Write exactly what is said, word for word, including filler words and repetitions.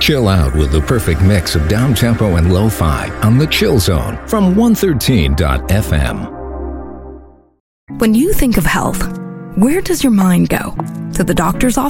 Chill out with the perfect mix of down-tempo and lo-fi on The Chill Zone from one thirteen dot f m. When you think of health, where does your mind go? To the doctor's office?